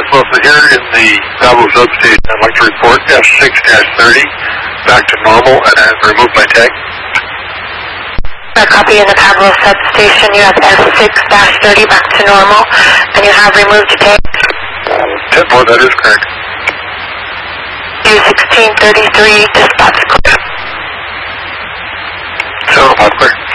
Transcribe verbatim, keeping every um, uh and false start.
Wilson here in the Pablo substation. I'd like to report F six thirty back to normal and I've removed my tag. A copy in the Pablo substation. You have F six thirty back to normal and you have removed your tag. ten four, that is correct. U sixteen thirty-three, dispatch clear. So, clear.